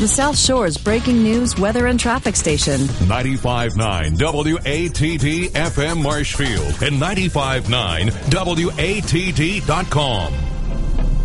the South Shore's breaking news, weather, and traffic station. 95.9 WATD FM Marshfield and 95.9 WATD.com.